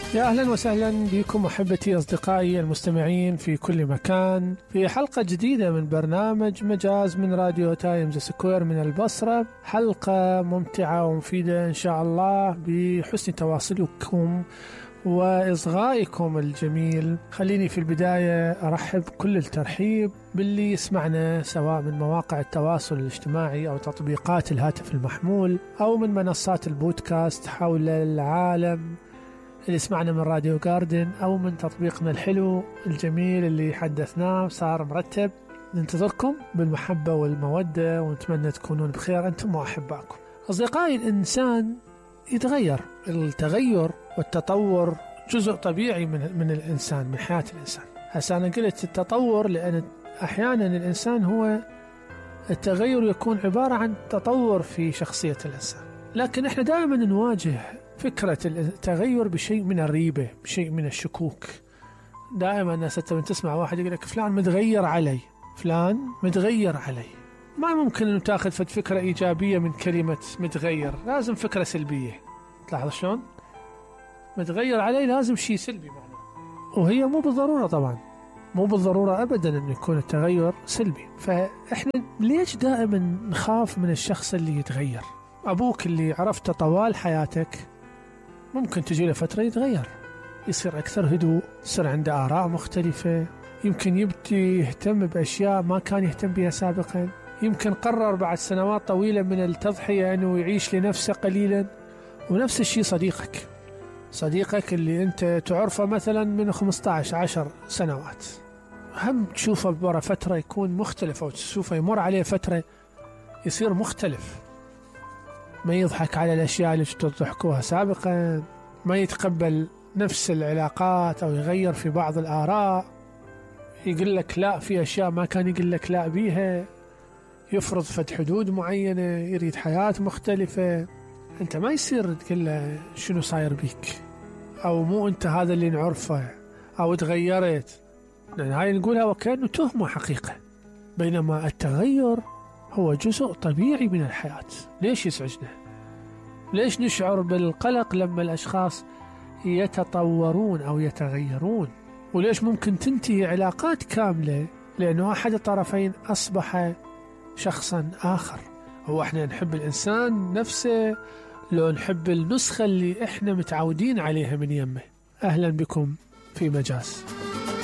يا أهلا وسهلا بكم أحبتي أصدقائي المستمعين في كل مكان في حلقة جديدة من برنامج مجاز من راديو تايمز سكوير من البصرة. حلقة ممتعة ومفيدة إن شاء الله بحسن تواصلكم وإصغائكم الجميل. خليني في البداية أرحب كل الترحيب باللي يسمعنا سواء من مواقع التواصل الاجتماعي أو تطبيقات الهاتف المحمول أو من منصات البودكاست حول العالم، اللي يسمعنا من راديو جاردن أو من تطبيقنا الحلو الجميل اللي حدثناه صار مرتب. ننتظركم بالمحبة والمودة ونتمنى تكونون بخير أنتم وأحبائكم. أصدقائي، الإنسان يتغير. التغير والتطور جزء طبيعي من الإنسان، من حياة الإنسان. هسا أنا قلت التطور لأن أحيانا الإنسان هو التغير يكون عبارة عن تطور في شخصية الإنسان، لكن إحنا دائما نواجه فكرة التغير بشيء من الريبة، بشيء من الشكوك. دائما الناس تسمع واحد يقول لك فلان متغير علي، فلان متغير علي. ما ممكن أن تأخذ فكرة إيجابية من كلمة متغير، لازم فكرة سلبية. تلاحظ شلون؟ متغير علي لازم شيء سلبي معنا، وهي مو بالضرورة، طبعا مو بالضرورة أبدا أن يكون التغير سلبي. فإحنا ليش دائما نخاف من الشخص اللي يتغير؟ أبوك اللي عرفته طوال حياتك ممكن تجي له فترة يتغير، يصير أكثر هدوء، يصير عنده آراء مختلفة، يمكن يبدي يهتم بأشياء ما كان يهتم بها سابقا، يمكن قرر بعد سنوات طويلة من التضحية أنه يعيش لنفسه قليلا. ونفس الشيء صديقك اللي أنت تعرفه مثلا من 15-10 سنوات، هم تشوفه بورا فترة يكون مختلف، أو تشوفه يمر عليه فترة يصير مختلف، ما يضحك على الأشياء اللي تضحكوها سابقا، ما يتقبل نفس العلاقات أو يغير في بعض الآراء، يقول لك لا في أشياء ما كان يقول لك لا بيها، يفرض فد حدود معينة، يريد حياة مختلفة. أنت ما يصير تقول له شنو صاير بيك، أو مو أنت هذا اللي نعرفه، أو تغيرت، لأن هاي نقولها وكأنه تهمة حقيقة. بينما التغير هو جزء طبيعي من الحياة. ليش يزعجنا؟ ليش نشعر بالقلق لما الأشخاص يتطورون أو يتغيرون؟ وليش ممكن تنتهي علاقات كاملة لأنه أحد الطرفين أصبح شخصا آخر؟ هو إحنا نحب الإنسان نفسه لو نحب النسخة اللي إحنا متعودين عليها من يمه؟ أهلا بكم في مجاز.